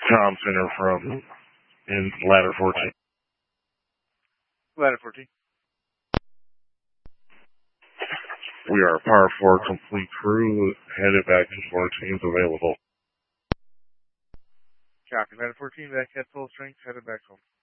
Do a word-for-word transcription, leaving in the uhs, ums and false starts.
Tom Center from in Ladder fourteen. Ladder fourteen. We are par four complete crew, headed back and four teams available. Copy. Ladder fourteen, back at full strength, headed back home.